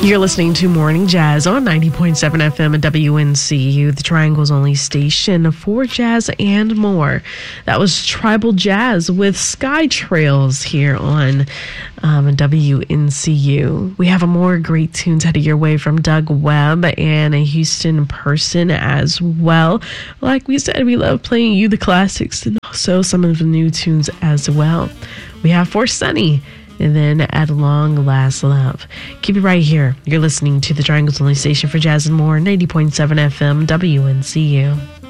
You're listening to Morning Jazz on 90.7 FM at WNCU, the Triangle's only station for jazz and more. That was Tribal Jazz with Sky Trails here on WNCU. We have more great tunes headed your way from Doug Webb and a Houston person as well. Like we said, we love playing you the classics and also some of the new tunes as well. We have For Sunny, and then At Long Last Love. Keep it right here. You're listening to the Triangle's only station for jazz and more, 90.7 FM, WNCU.